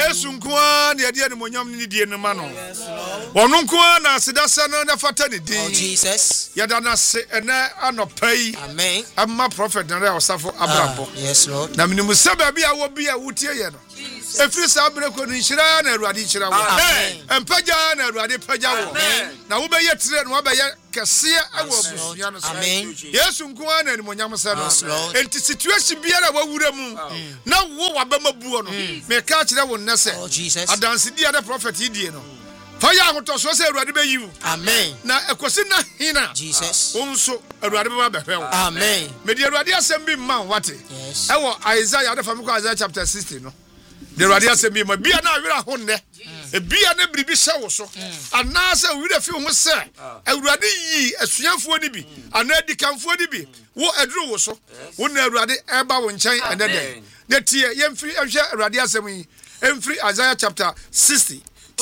Yesu nkoa na yɛde animonyam ne die no ma no. Ɔno nkoa na asedasa no na fata ne din. Jesus. Yɛda na se ene anɔpa yi. Amen. Amma prophet na Osafo Abrabo. Yes, Lord. Na minimu se baabi a wo bia wotie ye no. Efiri sa abreko no nhyira na Awurade nhyira wo. Amen. Empagya na Awurade pagya wo. Na wo bɛyɛ tire no wo bɛyɛ kɛse ɛwɔ busua no so. Amen. Yesu nkoa na animonyam sɛ no. Enti situation biara wawura mu na wo wabɛmabuo no. Me ka kyerɛ wo nnɛ sɛ. Oh Jesus. Adanse dia na prophet yi die no. Fire ahotoso sɛ Awurade bɛyi wo. Amen. Na ekosi na hina. Jesus. Wo nso Awurade bɛba bɛhwɛ wo. Amen. Me di Awurade asɛm bi ma wate. Yes. Ɛwɔ Isaiah da famiko Isaiah chapter 60 no. The Awurade asɛm bi ma bia na awira ho nnɛ. Ebia na biribi hyɛ wo so. Anaasɛ wira fi ho sɛ Awurade yi asuafo ni bi, ana dikanfo ni bi. Wo aduru wo so. Wo na Awurade ɛba wo nkyɛn ɛnɛdɛ. Na tie yɛmfiri ɛhwɛ Awurade asɛm yi. Ɛmfiri Isaiah chapter 60.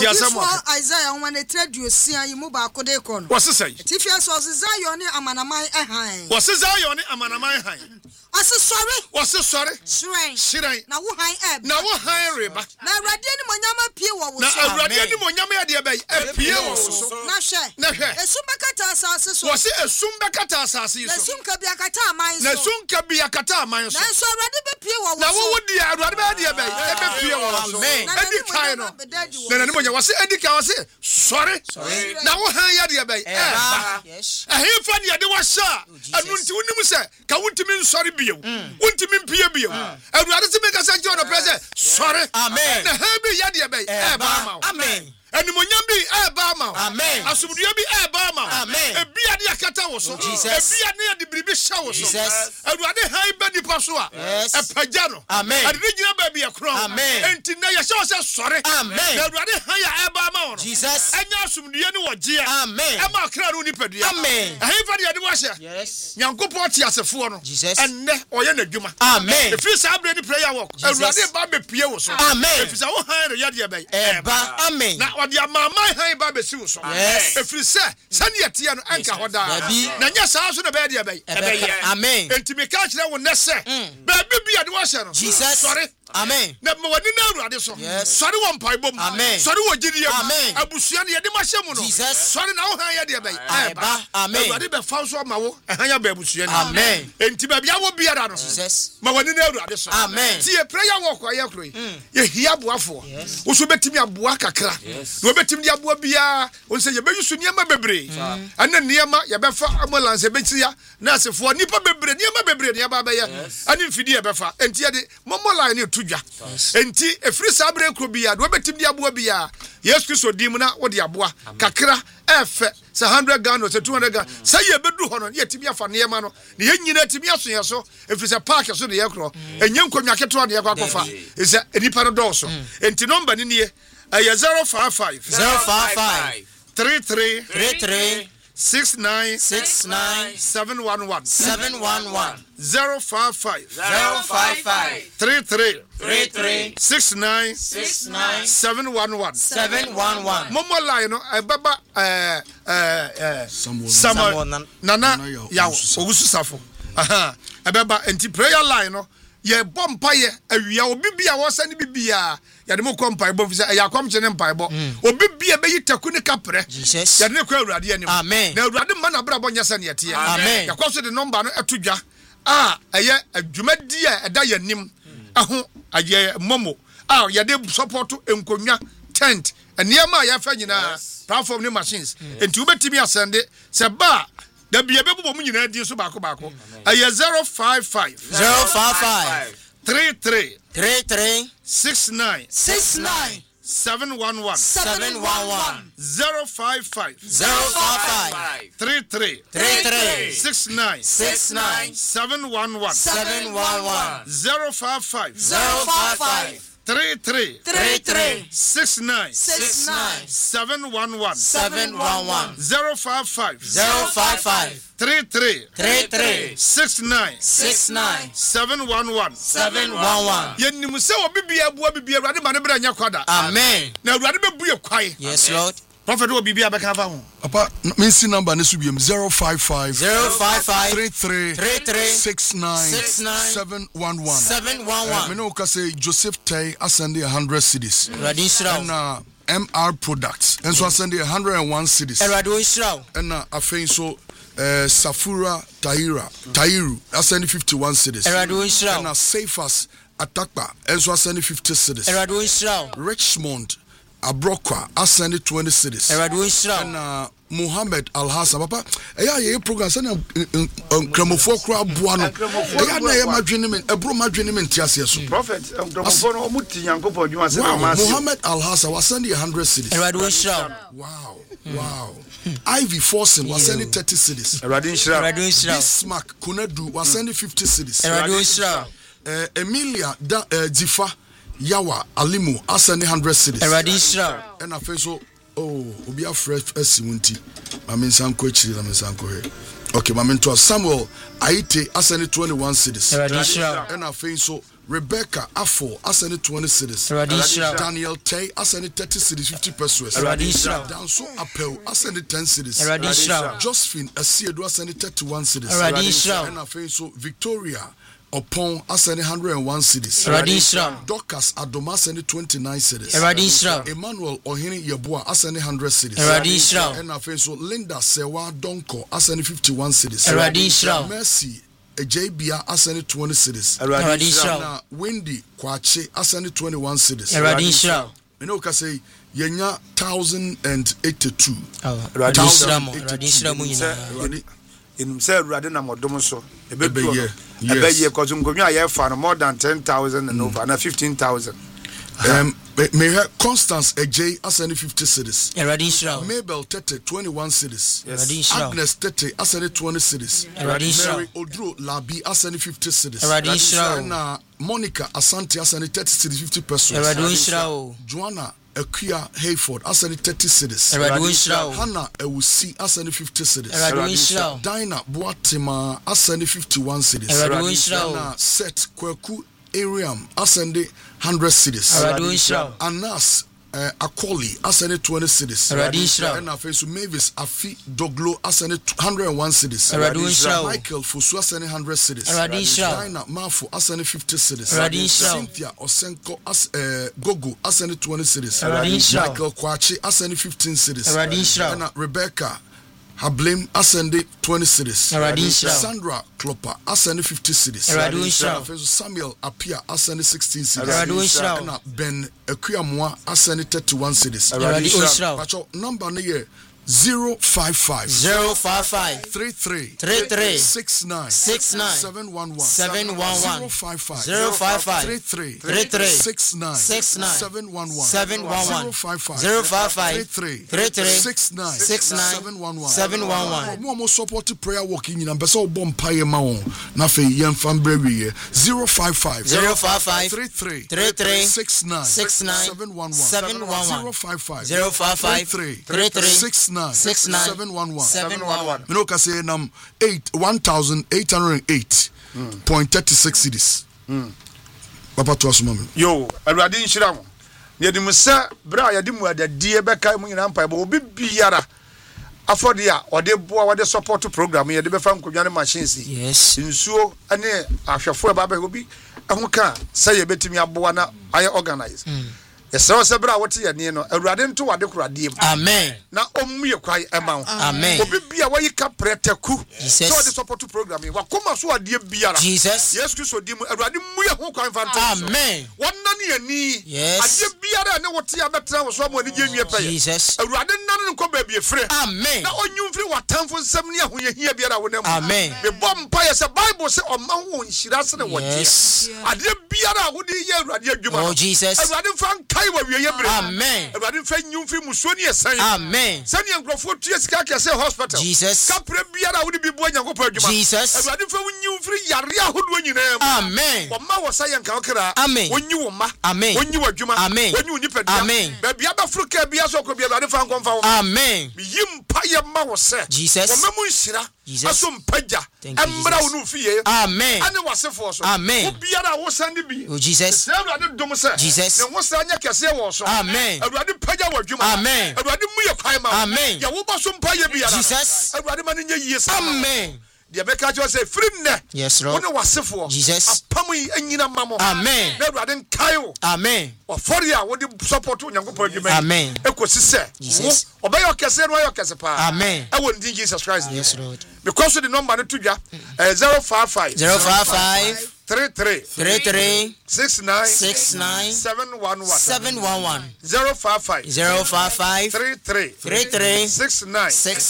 Isaiah one traducia yimu ba kode kon. What's say? Tifia so Zion amanamai ehan. What's Zion amanamai han? What's sorry? Shrine. Na wo han eb. Na wo han reba. Na Awurade ni monyama pie wo wo. Na Awurade ni monyama de be pie wo so. Na hwe. Esum bekata asase so. What's esum bekata asase so. Na esum ka bia kata aman so. Na esum ka bia kata aman so. Na so Awurade be pie wo wo. Na wo di Awurade be de be pie wo so. Edi kai no. Na ni monyama wase edi kai wase sorry. Na wo han ya de be yes. Ahe fa de de wa sha. Anu nti wonim se ka wontimi nsori bio. Wontimi mpie bio. Awurade se me ka sa John present sorry. Amen. Na ha bi ya de be ma. Amen. Animonyam bi eba ma. Amen. Asumdua bi eba ma. Amen. Ebia de akata wo so. Ebia ne de biribi hya wo so. Awurade han ba nipa so a. Epagya no. Amen. Ade nyina ba bi ekro. Amen. Enti na ye hye wo se sore. Amen. Awurade han ya eba ma wo. Jesus. Enya asumdua ne wo gye. Amen. Ema akra no nipadua. Amen. Han fa de wo hye. Yes. Nyankopɔ te asefo no. Jesus. Enne oye n'adwuma. Amen. Efiri sa abre ni prayer work. Awurade ba be pie wo so. Amen. Efiri sa wo han re ya de be. Eba. Amen. Na odi amama han ba be si wo so. Yes. Efiri sa sani etia no anka hoda. Na nya saa so na be de be. Amen. Enti me ka kire wo nese. Ba bi bia de wo hye no. Jesus. Sorry. Amen. Na me wani na Awurade so. Sorry wo mpai bom. Amen. Sorry wo gidie. Amen. Abusua ne ye de ma hye mu no. Jesus. Sorry na wo han ya de be. Eba. Amen. Awurade be fa so ma wo. Han ya ba abusua ne. Amen. Enti ba bia wo bia da no. Jesus. Ma wani na Awurade so. Amen. Ti e prayer work aye kro yi. Ye hia boafo. Wo so betimi aboa kakra. Na obetimi de aboa bia, won se ye be yusu niam bebre. Ana niam ye be fa ambulance be tia na asefo nipa bebre niam bebre ne ba ba ye. Ani mfidi ye be fa. Enti ye de momola ne tudwa. Enti efiri sabre kro bia, do betimi de aboa bia. Yesu Kristo dim na wo de aboa kakra efe se 100 Ghana se 200 Ghana. Say ye bedu ho no ye timi afa ne ma no. Ne ye nyina timi aso ye so. Efiri se park so de ye kro. Enye nkonwa keto de ye kwakofa. Ise enipa no do so. Enti number ni ne 055 33 69 711 055 33 69 711 Momo line no baba Samuel Nana yawo ogusu safo aha baba enti prayer line no ye bompa ye awia obibia wo sane bibia ya de mo kompa ebo fisa ya kwamche ne mpa ebo obibia be yitaku ne kapre Jesus ya de ko Awurade anim Amen. Na Awurade ma na bra bonya sane yete Amen. Ya kwaso de number no etodwa eye adwumadi a eda yanim aho aye momo ya de support enkonwa tent eniema ya fa nyina platform ne machines enti ubetimi asende se ba da bia bebubo mu nyina di so baako 055 33 69 711 055 33 69 711 055 33 69 711 055 33 69 711 Yenim se obibia bua bibia Awurade ma ne bra nya kwada. Amen. Na Awurade bebu ye kwae. Yes Lord. Prophet will be a back of Papa, Missy number this will be 055 33 69 711. 711. Minoka say Joseph Tay ascending 100 cities. And MR Products. And so ascending 101 cities. And I think so. Safura Tairu ascending 51 cities. And Safas Atakpa and so ascending 50 cities. Richmond Abrokwa ascending 20 cities. And Muhammad Al Hassan Papa eya program say na kramofo kra boa no eya na ye madwene ebro madwene ntiase so prophet kramofo no omuti yankopɔ adwuma se na mass Muhammad Al Hassan was sending 100 cities. Wow. Ivy Forsen was sending 30 cities. Bismarck Kunedu was sending 50 cities. Emilia Jifa Yawa Alimu ascending 100 cities. And I feel so obi afresh asimunti mame nsanko chiri na nsanko he okay mame to Samuel Aite ascending 21 cities. And I feel so Rebecca Afo ascending 20 cities. Daniel Tay ascending 30 cities 50 pesos. Danso Apel ascending 10 cities. Josephine Asiedo ascending 31 cities. And I feel so Victoria Upon ascending 101 cities. Dorcas Adoma ascending 29 cities. Emmanuel Ohini Yeboah ascending 100 cities. And I feel so Linda Sewa Donko ascending 51 cities. Mercy Ejbia ascending 20 cities. And Wendy Kwache ascending 21 cities. You know, say Yenya 1082. In say Radina Modomoso, a baby because you found more than 10,000 and over, and 15,000. May her Constance Ej ascending 50 cities. Mabel Tete 21 cities. Agnes Tete ascending 20 cities. Mary Odro Labi ascending 50 cities. And Monica Asante ascending 30 cities 50 persons. Joanna Akuya Hayford ascending 30 cities. Hannah Ewusi ascending 50 cities. Dinah Boatima ascending 51 cities. Seth Kweku Ariam ascending 100 cities. Anas Akoli ascending 20 cities. And I face Mavis Afi Doglo ascending 101 cities. Michael Fusu ascending 100 cities. Dinah Mafu ascending 50 cities. Cynthia Osenko Gogo ascending 20 cities. Michael Kwachi ascending 15 cities. And Rebecca Hablem ascending 20 cities. Sandra Klopper ascending 50 cities. Samuel Apia ascending 16 cities. And Ben Ekuyamwa ascending 31 cities. Number near 055 33 69 711 055 33 69 711 055 33 69 711 Mo support prayer walking in ambassador obom paye ma won na fe yem fam brewie 055 33 69 711 055 33 69 711. You know, can say 1,808.36 cities. Papa to us, mom. Yo, Already in Shram. Yadim Sir, Bra Yadimu, the dear Becca Empire, will be Biara. Afodia, or the boy, the support program, here the Befam Kujana machines. Yes. In so, and after 4 Baba will be, and can say a bit to me, Abuana, I organize. So sebra what ye ne no awurade nto wade korade amen na omue kwai amount amen obi bia wayi ka preteku so the support program wa koma so ade biara Jesus yes Christ odi mu awurade mue ho kwan fanto amen wonna ne ani ade biara ne wote ya betra wo so mo ani je nwie peye Jesus awurade nan nko ba bia frɛ amen na onyumfiri watamfo nsɛm ne ahoye hia biara wo nam amen be bom pa ye se bible se ɔma ho nhyira se ne wɔde ade biara wo de ye awurade adwuma oh Jesus awurade fan amen. Everybody find you film Musoni sign. Amen. Send young Crawford to Skaka hospital. Jesus. Capre Biara would be born young Jesus. Everybody find you free Yaria who win you name. Amen. What ma was saying Kakara. Amen. When you were ma. Amen. When you were Juma. Amen. When you nipadua baby abafuru ka bia so ko bia Awurade fa nkomfa wo amen me yimpa ye ma wo se Jesus wo memu nhira aso mpagya embra wo no fie amen ane wasefo so amen obiara wo sande bi oh Jesus se Awurade dom se Jesus ne wo sanya kese wo so amen Awurade pagya wo adwuma amen Awurade mu ye kwan ma amen ya wo ba so mpaye biara Jesus Awurade ma ne nye yie sa amen the America just say free ne yes Lord one wasefo Jesus apam yi anyina mamo amen na Awurade nkae amen ofori a wo de support Onyankopɔn adwuma amen ekosi se Jesus obey your kese no your kese pa amen e won din Jesus Christ yes Lord because the number no to dwa 055 33 69 711 055 33 69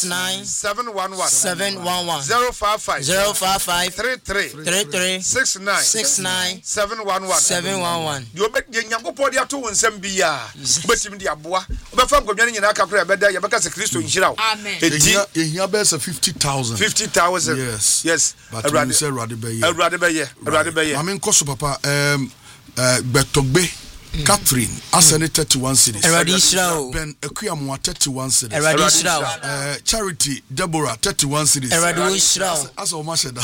711 055 33 69 711 you make the Nyankopɔn dia to wonsam bia betim dia boa obefa nkodwane nyina aka kora beda ye beka se Kristo nhira wo amen ehia be se 50,000 yes but Awurade say Awurade be ye Mame nkoso papa Betogbe Catherine asene 31 cities Ben Ekuamwa 31 cities Charity Deborah 31 cities asa o ma sheda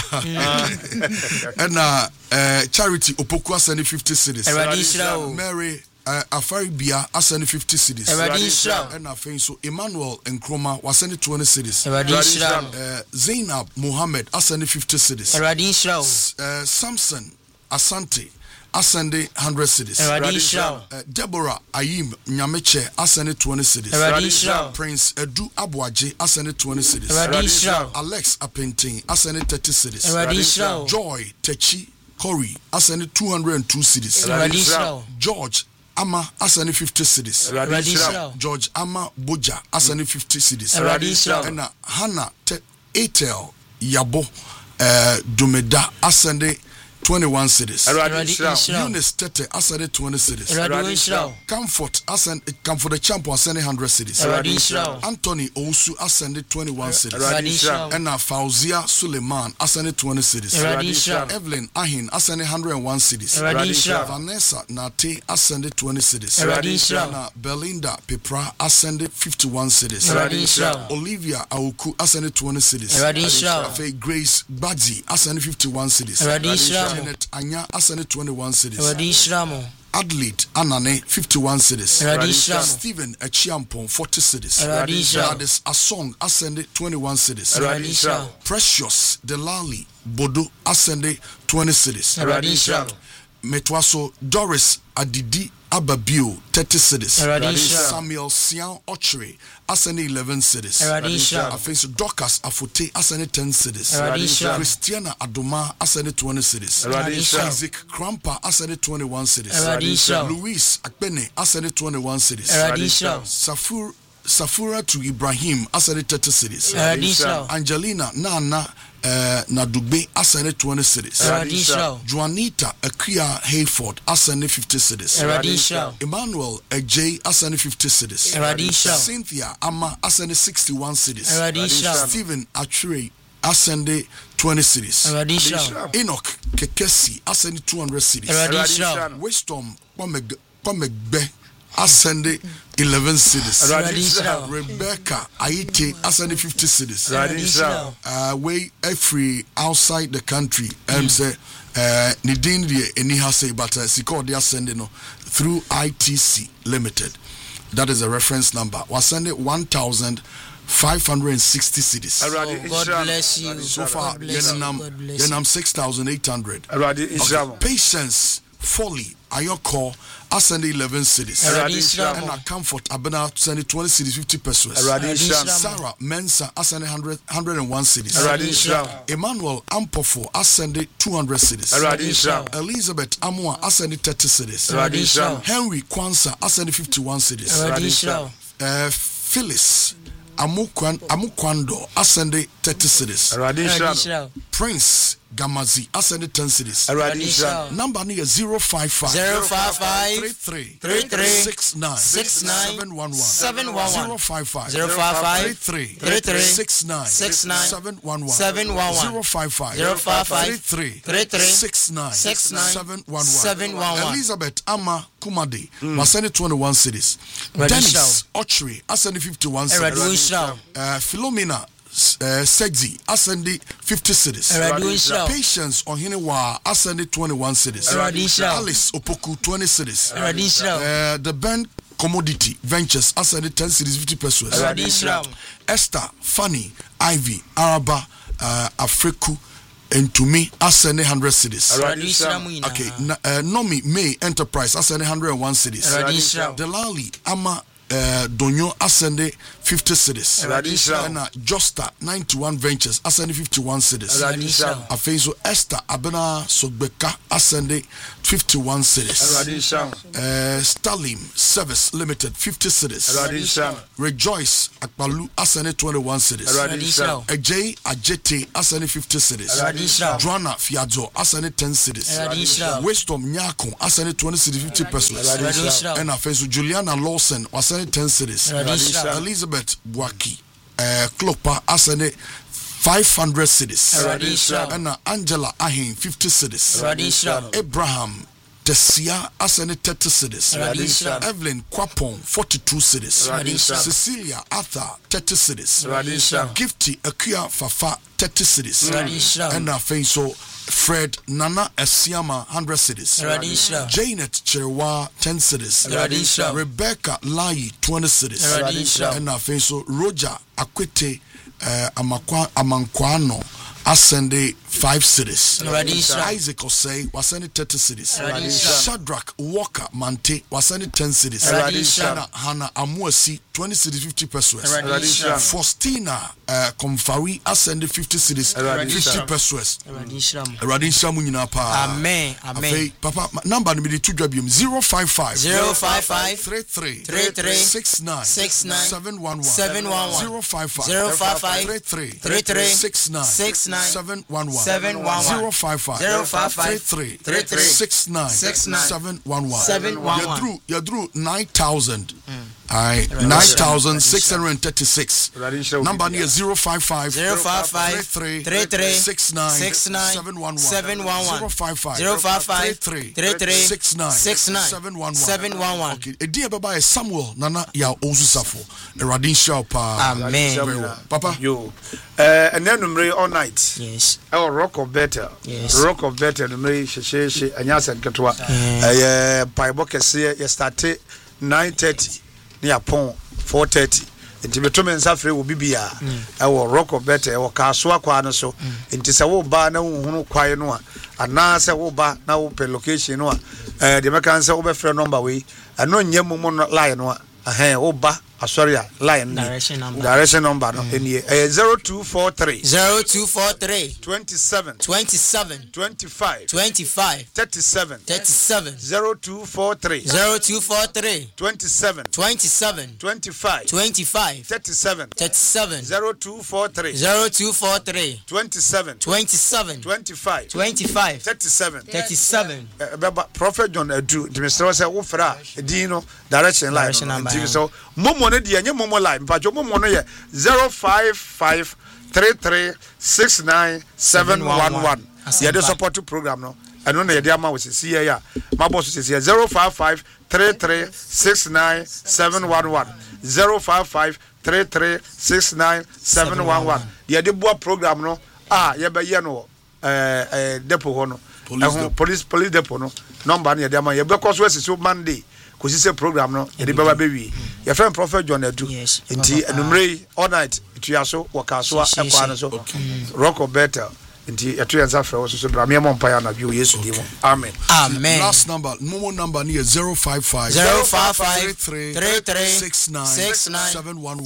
and Charity Opoku asene 50 cities Mary Afaribia asene 50 cities and afin so Emmanuel Nkroma wasene 20 cities Zainab Mohammed asene 50 cities Samson Asante ascending 100 cities. Deborah Ayim Nyameche ascending 20 cities. Prince Edu Abuaje ascending 20 cities. Alex Apentin ascending 30 cities. Joy Techi Corey ascending 202 cities. George Ama ascending 50 cities. George Ama Boja ascending 50 cities. And Hannah Etel Yabo Dumeda ascending 21 cities. Eunice Tete ascended 20 cities. Comfort the Champion ascended 100 cities. Anthony Ousu ascended 21 cities. And Fauzia Suleiman ascended 20 cities. Evelyn Ahin ascended 101 cities. Vanessa Nate ascended 20 cities. Belinda Pepra ascended 51 cities. Olivia Auku ascended 20 cities. Grace Badzi ascended 51 cities. Janet Anya ascended 21 cities. Adelaide Anane 51 cities. Stephen Echiampon 40 cities. Gladys Asong ascended 21 cities. Precious Delali Bodo ascended 20 cities. Metwaso Doris Adidi Ababio 30 cities. Samuel Sian Ochre ascended 11 cities. Afenso Dorcas Afote ascended 10 cities. Christiana Adoma ascended 20 cities. Isaac Krampa ascended 21 cities. Luis Akpene ascended 21 cities. Safura to Ibrahim ascended 30 cities. Angelina Nana Nadugbe ascended 20 cities. Juanita Akia Hayford ascended 50 cities. Emmanuel Ej ascended 50 cities. Cynthia Ama ascended 61 cities. Stephen Achure ascended 20 cities. Enoch Kekesi ascended 200 cities. Wisdom Pomegbe ascended 11 cities. Rebecca Aite ascended 50 cities. Way every outside the country say Nidin any has say but Siko they are sending through ITC Limited. That is a reference number. Was sending 1,560 cities. God bless you. So far, I'm 6,800. Patience, Folly, Ayoko, ascended 11 cities. And a Comfort, Abena, sending 20 cities, 50 pesos. Sarah, Mensa, ascended 101 cities. Emmanuel Ampofo, ascended 200 cities. Elizabeth Amua, ascended 30 cities. Henry Kwanzaa, ascended 51 cities. Phyllis Amukwando, ascended 30 cities. Prince Gamazi, I send it 10 cities. Number near 055 33 69 711 055 33 69 711 055 33 69 711. Elizabeth Ama Kumade, I send it 21 cities. Dennis Ochri, I send it 51 cities. Philomena Segzi, Ascendi 50 cities. Patience on Hinewa, Ascendi 21 cities. Alice Opoku 20 cities. The Ben Commodity Ventures, Ascendi 10 cities, 50 pesos. Esther, Fanny, Ivy, Araba, Afriku, and to me, Ascendi 100 cities. Okay, Nomi May Enterprise, Ascendi 101 cities. Delali Ama Donyo Ascende 50 cities. And Josta 91 Ventures Ascende 51 cities. Afenso Esther Abena Sogbeka Ascende 51 cities. Stalim Service Limited 50 cities. Rejoice Akpalu Ascende 21 cities. Ajay Ajete Ascende 50 cities. Joanna Fiadzo Ascende 10 cities. Wisdom Nyako Ascende 20 cities 50 pesos. And Afenso Juliana Lawson Ascende 10 cities. Elizabeth Bwaki Klopa Asane 500 cities. And Angela Ahin 50 cities. Abraham Tesia Asane 30 cities. Evelyn Kwapon 42 cities. Cecilia Arthur 30 cities. Gifty Akia Fafa 30 cities. And Afenso Fred Nana Esiama 100 cities. Janet Chewa 10 cities. Rebecca Lai 20 cities. And Afenso Roger Akwete Amankwano Ascende 5 cities. Isaac Osei was sending 30 cities. Shadrach Walker Mante was sending 10 cities. Hannah Amuasi 20 cities 50 pesos. Faustina Komfari ascended 50 cities 50 pesos. Radisha Munina Pa. Amen. Papa number number 2 WM 055 33 69 711 055 33 69 711 055 33 69 711. You drew 9,000. 9,636. Number near 055 33 69 711 055 33 69 711. Okay, a dear Baba Samuel Nana ya Osusafo. A Radin Shaupa. Amen. Papa. Yo. And then number all night. Yes. Our Rock of Better. Yes. Rock of Better. Number she Anyasa Katwa. Paiboke say you started 9:30. Near pon 4:30 nti betome nsafre wo bibia e wo Rock of Better e wo kasoa kwa no so nti se wo ba na wo hunu kwae no a ana se wo ba na wo pe location no a de meka nse wo be frɛ number we ano nyem mo no line no a wo ba sorry line direction number no enie 0243 27 25 37 0243 27 25 37 0243 27 25 37 Prophet John Edu the Mr. say wo fra edin direction line so momo ne de anye momo line pa jo momo no ye 055 33 69 711 ye the support program no eno na ye de ama wo sisi ye ya ma boss sisi 055 33 69 711 055 33 69 711 ye de boa program no ye be ye no depot ho no police depot no number na ye de ama ye be koso sisi Monday because it's a program no e dey baba bewi your friend Prophet John Edu nti enumere all night ituaso wakaso ekwa so Rock of Better nti etuyanza fra so bra me mo mpaya na bi Yesu di mo amen. Last number momo number near 055 33 69 711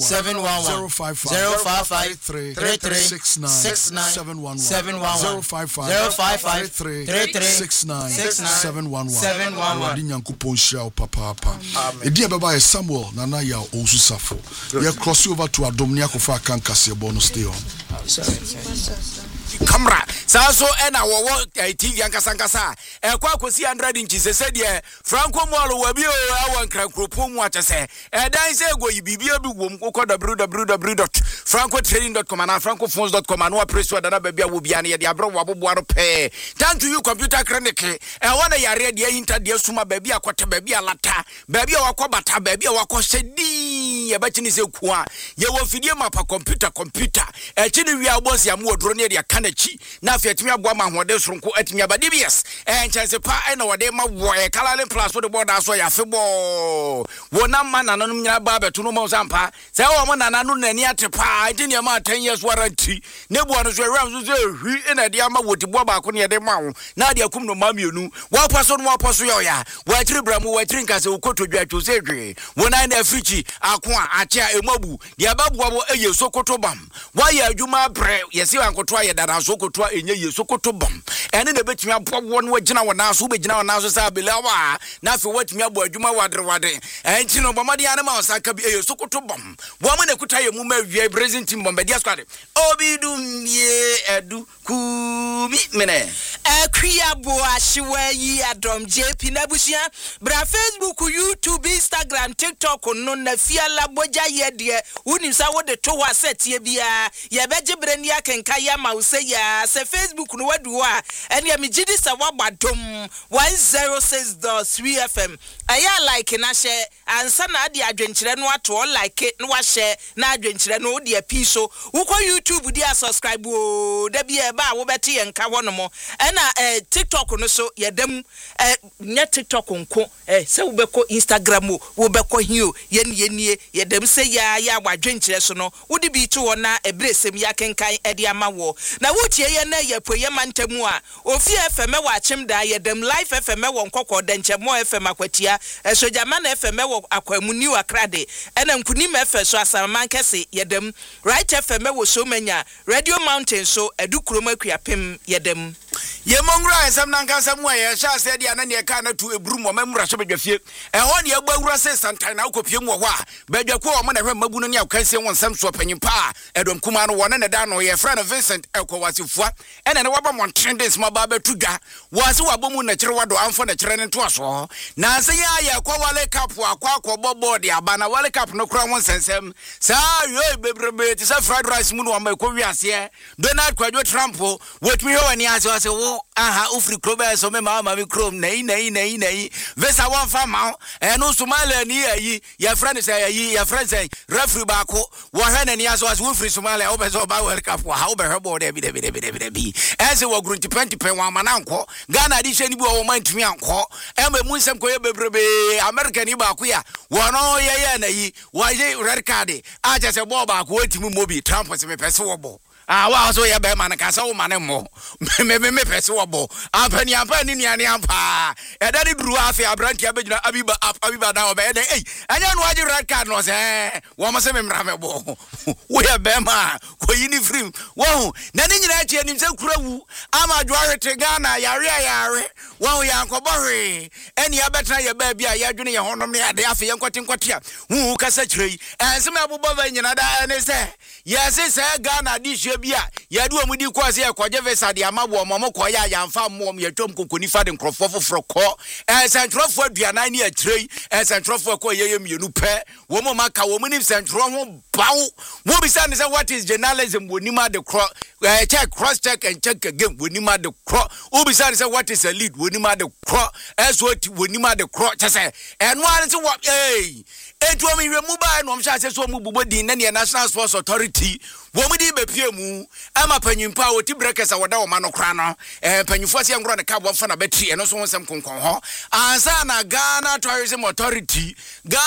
055 33 69 711 055 33 69 711 Dinyankopon shall papa edi baba Samuel nana ya Osusafo. We cross over to Adomnia Kofa Kankase bonus stay on. camera saa so na wo TV ankasa kwa akosi 100 inches se de Franco Mall wa bi o awon krankropo mu atese dan se go yibibia bi wom ko www.francotrading.com and francophones.com and wa press wa dana bia wo bia na ye de abro wa bobo aro pe time to you computer clinic wona yare de hinta de suma baabi akote baabi alata baabi wakobata baabi wakohyedi ye bachini se kua ye wo fidie mapa computer chini wi abosi am wodro ne de kanachi na afi atimi aboa ma hode soronko atimi abade bias chance pa na wode ma wo kalale plus wo de border so ya febo wona ma nananum nyina ba beto no ma sampa se wo mo nananu nani atepa ntini ma 10 years warranty ne bo no so ram so hwi na de ama wotibo ba ko ne de ma wo na de akum no ma mienu wa paso no wa paso yo ya wa tiri bramu wa tiri nkase ukotodwa twose dwe wona na africhi ako a achia emabu de ababuo bo eye sokoto bam wa ya adwuma bre yesi wankoto aye dada sokoto enye ye sokoto bam ene na betumi abowo no wagina wona so begina wona so sa belawa na afi watumi abo adwuma wadre enchi no bomade ane ma osaka bi eye sokoto bam wo ma na kuta ye mu ma wie present team bombadia squad obidum ye edu kumi mene Kriya boa shiwe yi adom JP nabusia bra Facebook, YouTube, Instagram, TikTok no na fiala boja ye de unim sa wo de to wa set ye bia ye beje brani akenka ya ma use ya se Facebook no wadu a ene ya migidi sa wabadom 106.3 FM aya like na she ansa na ade adwenkyere no ato like no wa share na adwenkyere no de apiso wo YouTube dia subscribe o da bia ba wo beti ye nka wono mo na TikTok no so yedem nya TikTok nko se wo beko Instagram wo beko hio yenie yedem se ya wadwenkyere so no wo de bi to wona ebresem ya kenkan ede ama wo na wo tie ye na ye poye mantamu a ofi FM wa achim da yedem live FM wo nkokọ denchemo FM akwatia sojama na FM wo akwamu ni wakrade ena nkunim FM so asaman kese yedem right FM wo so manya Radio Mountain so edukurom akuapem yedem ye mongra ensam nankasa mu aye sha se dia na ne ka na tu eburu mo mamura so bedwafie ho ne agbawura se santan na akopie mu ho a bedwako o mo na hwe mabu no ne akanse won sam so panyimpa edom kuma no wona ne da no ye friend Vincent Ekowasifua ena ne waba mon trendings ma ba betudwa wase wabomu na kire wado amfo na kire ne to aso na se ya ye kwawale cup akwa bobo de aba na wale cup no kura won sensem sa yo bebrebe ti sa fried rice mu no amakọ wiase Donald Kwadwo Trump wotumi ho wani ase wo aha ufri krobe so me mama bi krom nei vesa wan fama no Somalia ni ayi ya friend say ayi ya friend say referee ba ko wo hwe ni aso ufri Somalia wo be so ba World Cup ha wo be hebo de bi ese wo grunti penti pen wa mananko Ghana di hwe ni bi wo mantumi anko e ma mu nsem ko ye bebrebe America ni ba ko ya wo no ye na yi wo ye red card a je se ball ba ko otimi mobi Trump se me pese wo bo wa so ye be man ka so man mo me pese wo bo apani ni ampa e da ni duru afi abranti abegina abiba da obe e anya no agi red card no se wo mo se me mra me bo wo ye be ma ko yini free wo na ni nyina tie nim se kurawu ama dwoarete Ghana yare wo ya nkobore eni abetna ye ba bia ya dwene ye honom ne ade afi ye nkote a hu kasa kirei ense me abobba ba nyina da ne se yesi se Ghana di bia ya du omudi kwase ya kwaje vesa de amabo omo ko ya yamfa mmom ya twom kokoni fa de nkrofo foforo ko sentrofo aduana ni atrei sentrofo ko ye mienu pe wo mo maka wo mu ni sentro ho bawo wo bi say what is journalism wonima de check cross check and check again wonima de wo bi say what is a lead wonima de SOT wonima de say eno an say what etu omi hwemu ba no msha ase so mu bubodin na ne National Sports Authority wo mu di bepie mu ama panyimpa oti brekesa woda wo ma no kra no panyimfo ase ngro ne ka bo fa na betri eno so wonsem konkon ho ansa na Ghana Tourism Authority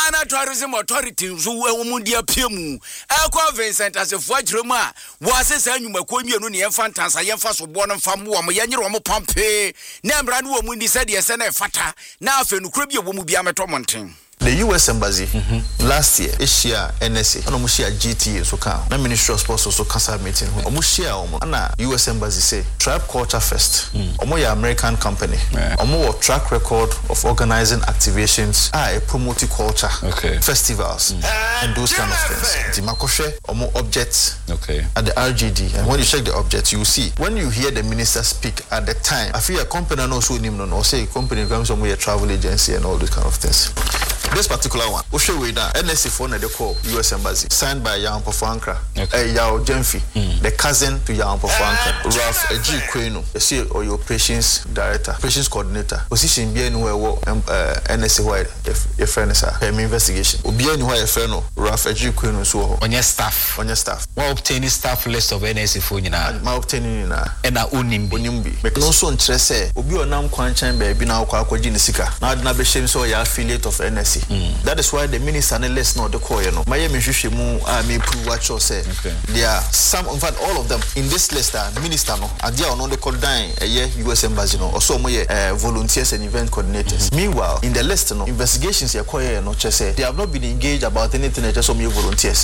so wo mu di apie mu ekwa Vincent asefo agire mu a wo ase sa anwuma ko mienu ne yemfa ntansa yemfa so bo no mfa mo wo yanyere wo pampe na mbra no wo mu ndi se de se na fata na afenukro bi wo mu bia meto monten The US Embassy last year, Asia NSA, and Omushia GTA so can. Na Ministry of Sports also cancer meeting. Omushia na US Embassy say Tribe Culture Fest. Omo ya American company. Omo track record of organizing activations, promoting culture, festivals, and those kind of things. The Makoshe Omo objects at the RGD, and when you check the objects, you see when you hear the minister speak at the time. I feel a company also name or say company comes from a travel agency and all those kind of things. This particular one, we show you that NSC phone they call US Embassy, signed by Yao Pofanka, Yao Jemfi, the cousin to Yao Pofanka, Ralph G. Queno, you see, or your operations director, operations coordinator, position be anywhere NSC wide, if friend is a investigation. Be anywhere if friend, Ralph G. Queno, so on your staff. What obtaining staff list of NSC phone in my obtaining in a unimbi. Because also interest say, Obi or Nam Quanchan baby now Quajinisika, now not be shame so you're affiliate of NSC. That is why the minister and less not the core, you know. Miami Shishimu, I may prove what you say. There are some, in fact, all of them in this list are minister, no, and they are on the call dying a year US Embassy, no, or some volunteers and event coordinators. Meanwhile, in the list, no, investigations are quiet, no, just say they have not been engaged about anything, just some volunteers.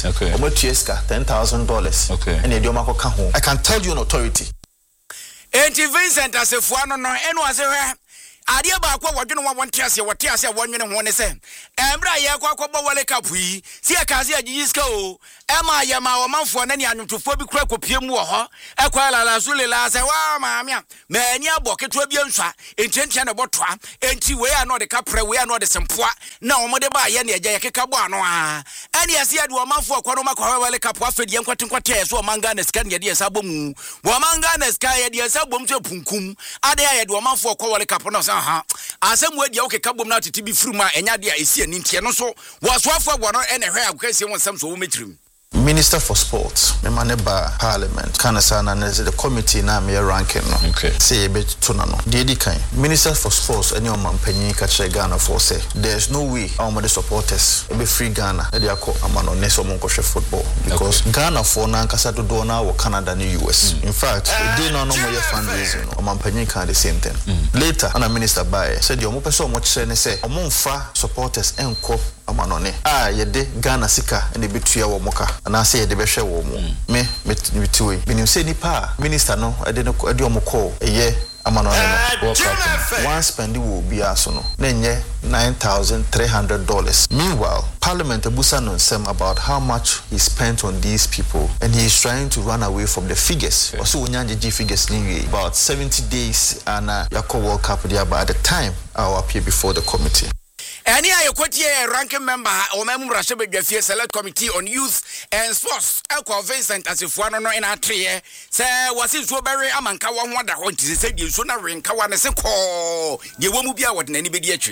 $10,000. And they don't come home. I can tell you an authority. Enti Vincent as a fuano no eno as a adia ba kwa wadwene wa wontiase wotiase wonwene ho ne se embra ye kwa kwa wale kapui si akaze agiska o ema ye ma o manfo na ne anwotofo bi kura kopie mu ho ekwa la zulila se wa maamia mani aboketo bi answa ententia ne botoa enti we ya no de kapre we ya no de sempoa na o mode ba ye ne agya ye keka bo ano a ene ase ade o manfo kwa no makwa wale kapua fedie nkwatenkwate so o manga na sika ne de esa bomu wo manga na sika ye de esa bom so punkum ade ya de o manfo kwa wale kapua no asem we dia o keka bom na tete bi fruma enya de a esi ani ntie no so wo soafo gwo no ene hwe akwese won sam so wo metrim. Minister for Sports, Memaneba Parliament, Kanasana, and the committee now me ranking no. Say a bit tonano. Dedicain. Minister for Sports, and your man Penny Kache Ghana for say there's no way our the supporters be free Ghana. They are called Amano Neso Monkoshe football because Ghana for Nankasa to Dona or Canada and the US. In fact, they no more fundraising. Oman Penny can the same thing. Later, and a minister by said your mope so much say among far supporters and co Amanone. Yede Ghana Sika and the Betuya Womoka. And I say the best wo me two meaning say nipa minister no I didn't call a year one spending will be aso no nenye $9,300. Meanwhile, Parliament abusa no sem about how much he spent on these people and he is trying to run away from the figures. Also unyanje figures ni about 70 days and Yako World Cup there by the time I will appear before the committee. Any a ranking member or member Rashabedwafie Select Committee on Youth and Sports, Elko Vincent as if one no in a tree, say was it so very amanka one wonder what is said you sooner ring Kawana Seko, you won't be out in anybody. And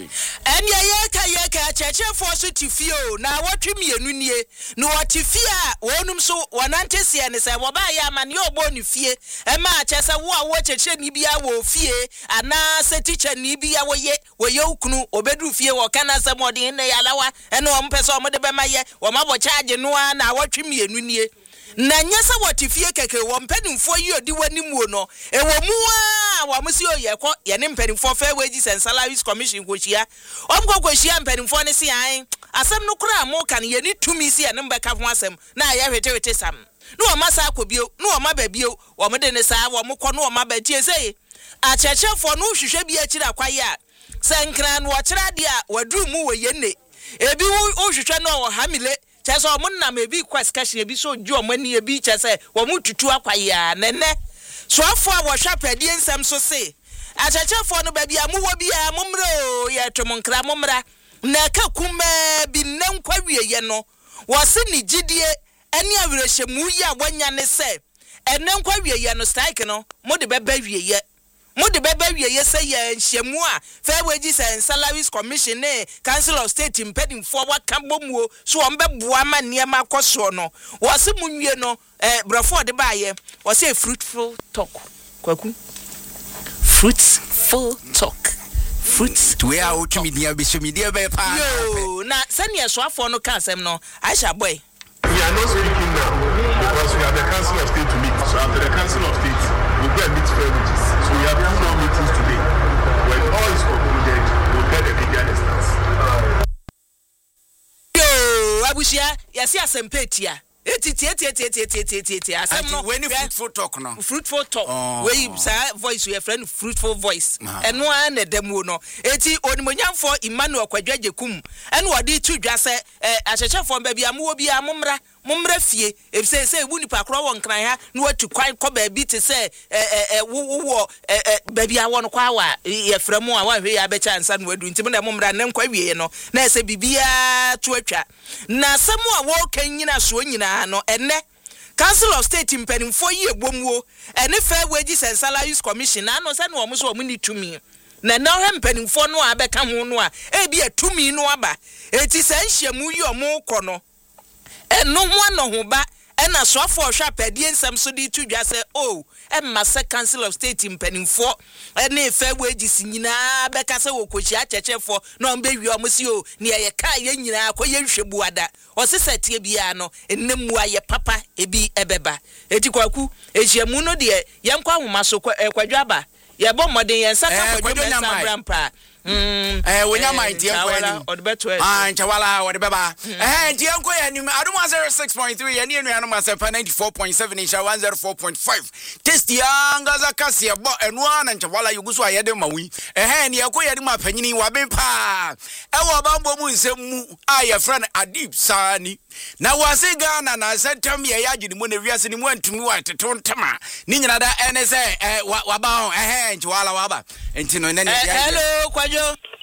Yaka Church for City Fio, now what you mean, no what you fear, one so one antesi and say, Wabaya man, your bony fear, and match as a war watch a Nibia will fear, and now say teacher Nibia where you knu or bedroom fear or kana somebody in the alawa and one person of the bemaye or mabo charge no one I watch me and nunie Nanyasa what if ye keke one penny for you do any mono and one monsieur yako yanim penny for fair wages and salaries commission which ya go and penny for any asem no kra mo can ye need to me see a number cap wasem na ya hwete sam no masa akobio no ma babio wo me de ne sa wo mo kɔ no ma ba tie sei a cheche for no hwehwe bi akira kwaya Sankran watchra dia wadu mu we yene ebi wo hwehwe no wo hamile chese o munna me bi kwes cash ebi so ju o mani ebi chese wo mu tutu akwaya nene so afo a wo hwa pradie nsam so se a cheche for no ba bia mu wo bia mumro ye tomonkra mumra na ka kuma bi nankwa wieye no wo se ni gidie ani awrehemu ya wanya ne se enankwa wieye no strike no mo de beba wieye Mode beba wieye say ye nhyiamu a fair wages and salaries commission council of state impeding for what kambomuo so on beboa ma niema akoso no wo se munwie no brofo de baaye wo se fruitful talk kwaku fruitful talk fruits to where out media be media be pa yo na senior so afo no kan asem no Aisha boy we are not speaking now because we have the council of state to meet so after the council of state we go and meet fair wages. So we have 2 more meetings today. When all is concluded, we'll get the media distance. abusia yesi asempetia eti asem no when fruitful talk no fruitful talk we voice your friend fruitful voice eno an edemu no eti onimonyamfo Emmanuel Kwadwajekum ene wodi tu dwa se ahyehefo ba bia mo bi amomra fie efise ebu nipa kro won kran ha na watu kwan ko ba bi te se wo ba bia won kwa wa ye fremu a wa hwe ya be chansa na wadu ntim na momra na nkwa wie no na ese bibia tu atwa na asemu a wo kan nyina so nyina no ene Council of State mpanimfo yi egbomuo ene fair wages and salaries commission na no se na omo so omo ni tumi na na ho mpanimfo no abeka ho no a ebi atumi no aba eti se nhyiamu yi omo kɔ no eno ho no ho ba ena soafo hwa padie nsam so di tudwa se emma se Council of State mpanimfo ene fair wages nyina beka se wokochi achechefo na ombewi omo si ne ye ka ye nyina akoye hwebuada osesete bia no enemu aye papa ebi ebeba eti kwaku ehyiamu no de yenkwa homa so kwadwaba ye bo modern yensaka kwadwo mpa wonya mind ye kwani nchawala odbeba ntie nko ya nim adum 06.3 ye ne enu anum asepa 94.7 insha 104.5 test yanga zakasi bo enu ana nchawala yugusu ayede mawi ne yako ya nim apanyini wabempa ewo bambo mu nsemu aye friend Adib Sani na wase Ghana na sentem ye yagini mo na wiase ni mo antumi wa tetontama ni nyina da ene se waba nchawala waba ntino ne hello kwajo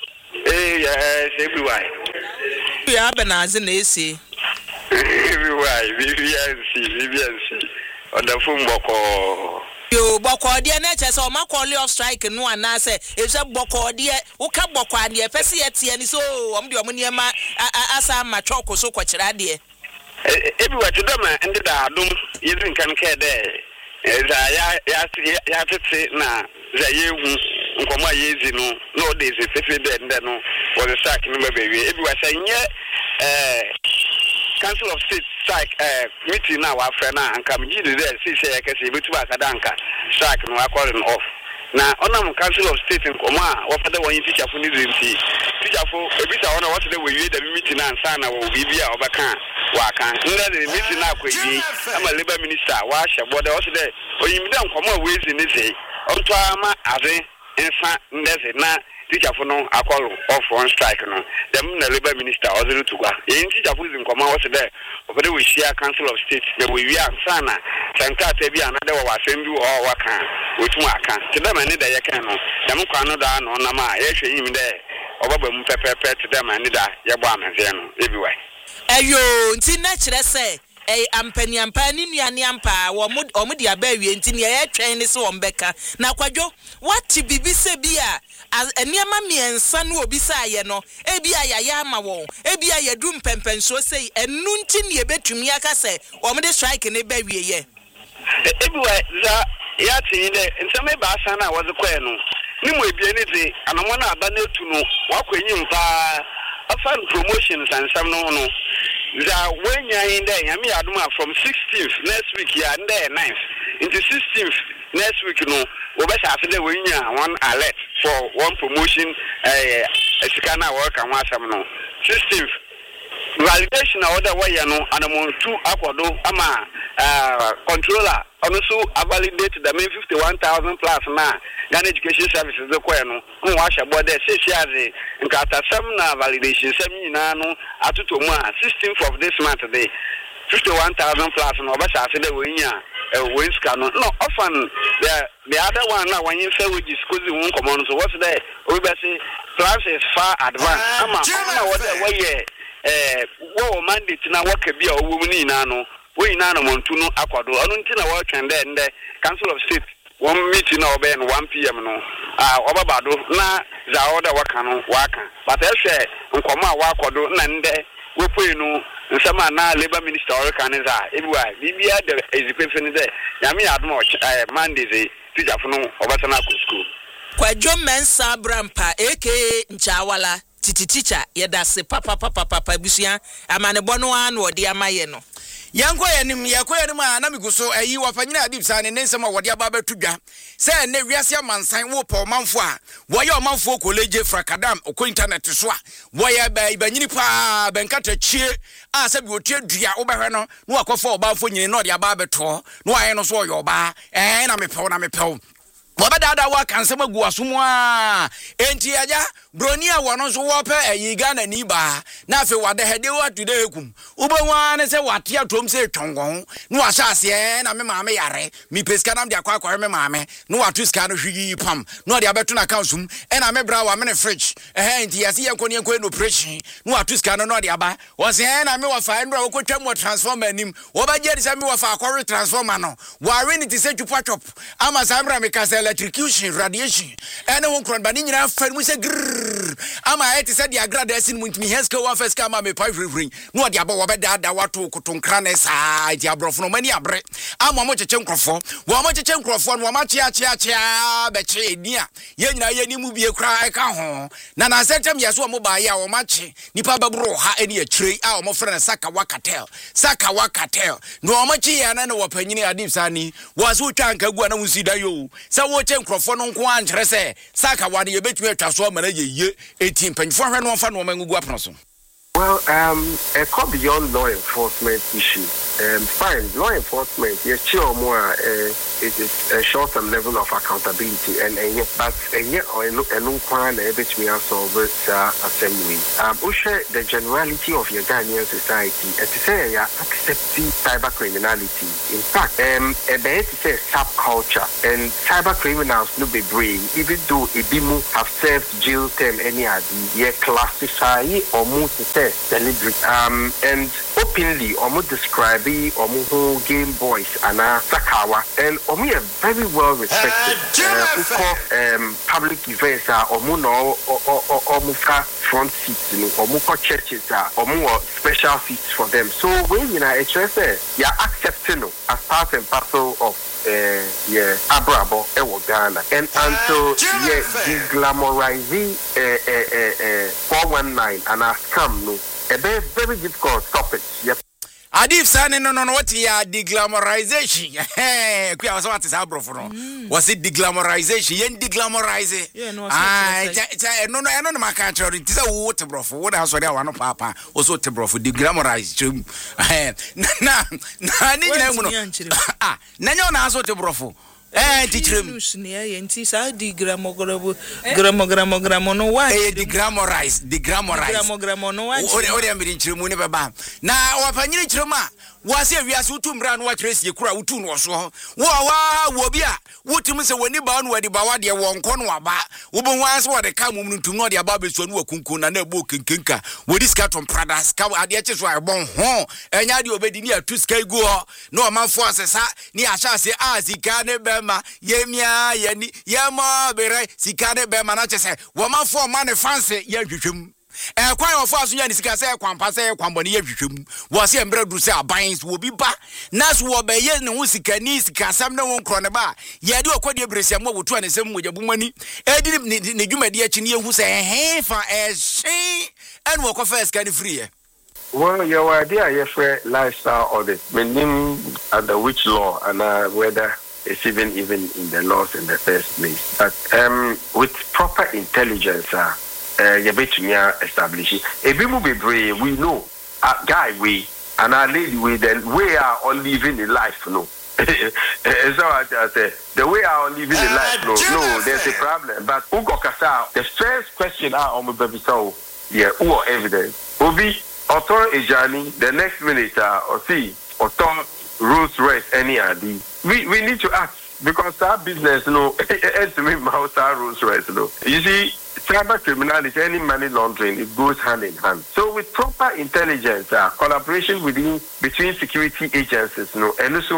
yes everywhere ya benaze na esi everywhere BBNC on the phone boko yo boko de na che se o makoli of strike no ana se e se boko de wo ka boko ade pese ye tie ni so o de o niema asa ma choko so kwachira de everywhere to them and the adum yezin kan ke de ya tete na za yehu nkoma yezi no dey se fefe de no was a strike no baby everywhere say Council of State strike meeting now our friend and come give the say kase betu akadanka strike no calling off na onam Council of State nkoma wa fada won teacher for ni teacher for ebita ona what dey we the meeting and sana wo bibia obaka wa kan nda the meeting na kwaji ama labor minister wa sheboda what dey oyimida nkoma we zi ni say onto ama ave ensa ndeze na teacher for no call off on strike no dem na labor minister ozuru tugwa yin teacher for zin koma what dey obede we share Council of State the we answer na sanka ta bia na de wa asem bi o wa kan otum aka te dem ne da ye kan no dem kwa no da no na ma ye hwe yim de obaba mu pepepe te dem ne da ye bo ameze no ebiwa ayo nti na kire se ampaniampa ni nuane ampa wo de abawie nti ne ye twen ne se wo mbeka na kwadwo wati bibise bia eniema miensa no obisa aye no ebi ayaya ama wo ebi ayadu mpempenso sei enu nti ne betumi aka se wo de strike ne bawie ye ebiwa za ya tin de nseme ba asa na wo de kwa no ni mo ebie ne de anomo na aba na etu no wakwanyi mpa afan promotions and some no za wenya inde yami aduma from 16th next week ya nde 9th into 16th next week no we be say after wenya one alert for one promotion esikana work and one some no 16th validation order way no anamon 2 akodo ama controller also validate the main 51,000 plus na Ghana Education Services the kwa no wa shabo there say shaze nkata sam na validation sam nyina no atoto mu a 16th of this month today 51,000 plus no ba sha se we nya we ska no often the other one na when you say we discuss one common so what's there we be say plans is far advanced ama na what way wo mandate na work bia owo ni na no we na no montu no akwado onu nti na work and the Council of State one meeting na obe no 1 PM no obabado na za order waka no waka but ehwe nkoma wa akwado na nde we poi no nsema na labor minister organizer ebiwa bibia the executive there yami admo Monday teacher for no obasana school Kwadwo Mensa Brampa aka Nchawala titi teacher yeda se papa busia amane bono an odi amaye no Yanko yanim na miguso ayi wafanyina adip sa ne nsɛm a wɔde aba betudwa sɛ ne wiase amansan wo pɔ manfo a wɔyɛ ɔmanfo college frakadam okɔ internet so a wɔyɛ banyini pa benkata chie a sɛ bi otie dua wo bɛhwɛ no na wakɔfa ɔbaafo nyini na ɔde aba beto na ayɛ no so ɔyɛ ɔba na mepɛw wabadada wa kansema gu asomu a enti aja broni a wono so wo pe ayiga na ni ba na afi wade hede wa today kum ubanwa ne se wate atom se twongon na wa hyase na me maame yare mi peska nam de akwa me maame na watu ska no hwi pam na ode abeto na kansum na me bra wa me ne fridge enti yase yenko no operation na watu ska no ode aba wo se na me wa fa ndra wo kwatwa mo transformer anim wo ba je se me wa fa akwa transformer no wa re ni ti se twupwa chop ama samra me kasela electrocution radiation and one cron ba ni nyina fa mu se grrr ama it said the agrada sin mu ntimi heska wa first kama me pipe ring no de aba wo be da wato kotonkra ne sa di abrofo no mani abre ama mo cheche nkrofo wo mo cheche nkrofo no ma chia be che nia ye nyina ye ni mu bie kra e ka ho na setem yeso mo ba ya wo ma che nipa babro ha eni akire a mo frɛ na saka wakatel no mo chi ya na wo panyini adip sani wo so twa nka gu na wusi da yo sa wo che nkrofo no nko ankyere se saka wade ye betumi atwa so ma na ye eti mpanyifo hwe no mfa no mangugu apono so. Well, it could be beyond law enforcement issue. Fine, law enforcement, yes, sure, more. It is a short-term level of accountability, but which we are solved assembly. The generality of your Ghanaian society, to say, accepting cyber criminality. In fact, a bit say subculture and cyber criminals no be brave, even though Ibimu have served jail term any idea, classify or move to deliberate and openly almost describe almost Game Boys and Sakawa and Omi are very well respected public events are Omuka front seats Omuka churches are special seats for them. So when you know you're accepting as part and parcel of Abrabo Ghana and so de-glamorizing 419 and a scam no a very difficult topic. Yep. Adif Sani no what ya de-glamorization. Kuya was what is Abrofo no. Was it de-glamorization? Yen de-glamorize. Yeah, no. No makancho. It is a water brofo. What else were there one papa? Also te brofo de-glamorize. Nanyo na aso te brofo. Teacher yenti sa di gramo no wa di grammarize no wa o de amiri nchiremu ne beba na wapanyini nchirema wase wiase utumbra no wa tresi kura utu no so wo bia wotum se wani ba no wadi ba wade wonko no aba wo bo wanse wade ka mum ntu no de aba beso no wakunku na na ebo kenkenka wodi skaton pradas ka ade che so abon ho enya de obedi ni atu sky go no amanfo asesa ni ahya se azika ne bema yemia yani yema bere sika ne bema na chese wo manfo ma ne fanse ya hwehwem kwan of aso nya ni sika se kwampa se kwamboni ya hwehwem wo se embre duru se abans wo bi ba nas wo be ye ne ho sika ni sika sam ne won kro ne ba ye de okode brese mo wotu anesem mogabumani edi ne dwumadi achi ne hu se hefa ehye en wo ko first can free. Well, your idea is for lifestyle audit, meaning under which law and whether it's even in the laws in the first place. But with proper intelligence, you bet me establishing a bit we know a guy we and our lady we then we are all living in life, no. So I say the way I are living in life, no, there's a problem. But Ugo Kasa, the first question I on baby so who are evidence? Obi Author Ejani, the next minute or see Author Rolls Royce any ID. We need to ask because our business estimate house Rolls Royce you see cyber criminality, any money laundering, it goes hand in hand. So with proper intelligence, collaboration between security agencies, and also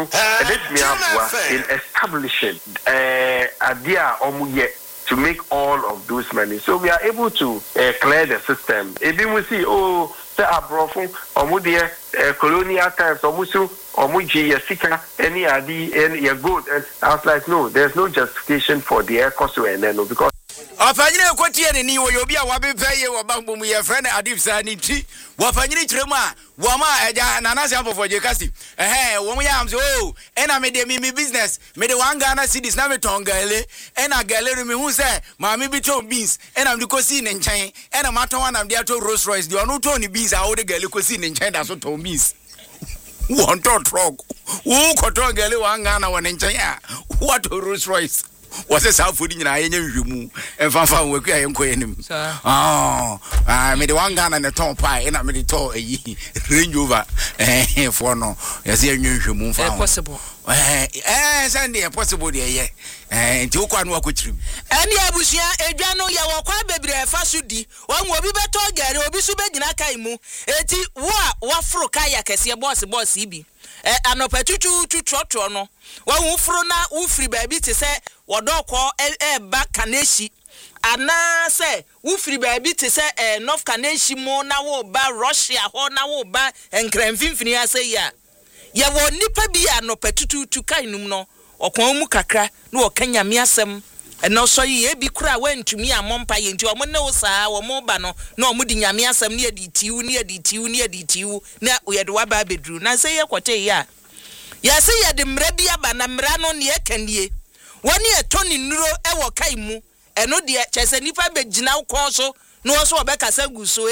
in establishing idea to make all of those money. So we are able to clear the system. If we see, say abrofo omude colonial times omusu omuji yasika any adi and your good, and I was like, no, there's no justification for the cost and then because Afanyine kotie ne ni wo obi a wabepeye wo bambo mu ye friend Adif Sani ti wafanyine kiremu a wo ma eja nana se afofo je kasi wo ya am so oh ena me de mi business me de one Ghana cedis na me tongale ena gale me hu se ma me bi to beans ena me ko si ne nchen ena ma to wana me to Rolls Royce de onu to ni beans a wo de gale ko si ne nchen da so to beans won to truck wo ko to gale one Ghana won nchen a what Rolls Royce was a South food in a yenmu and fanfan work I am quenim. I made one gun and a top pie and I made it all a range over for no as a new moon possible. Sandy a possible day, and two can walk with you. And Yabusia, a jano ya kwa baby fasudi, one will be better get or be subedina kaimu, eti wa fro kayak as your boss ibi. An opportunity to trot or no. One who frona who free baby to say, what dog call back Kaneshi. And now say, who free baby to say, North Kaneshi more now by Russia, or now by and Cranfin, say, ya. Ya won't nipper be an opportunity to kainum no, or Komu Kakra, no Kenya miasem. And no so ye be cry went to me a mompa into a monosa or mobano, no mudding yamiasam near DTU, near now we had Waba bedroom. Now say ya quate ya. Ya say ya de mrebia banamrano near Kanye. 1 year Tony Nuro ewo kaimu, and no dear Chesanipa Bejinau Corso, no so Becca Seguso,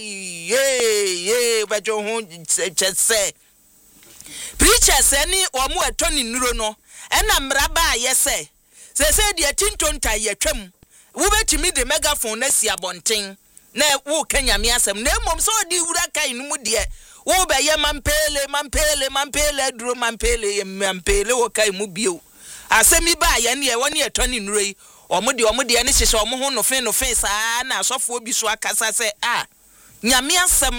but your home say. Preachers any or more Tony Nuro no, and I'm rabba, yes, say. They said the tintonta ye trim. We bet me the megaphone nesia bonting. Ne wo Kenya miasem ne mom so di wura kai no mu de. Wo be ye mampele dro mampele wo kai mu bio. Asemi ba ye ne woni etoni nroi. Omo de ne hyehye omo ho no fe saa na asofo obi so akasa se nyame asem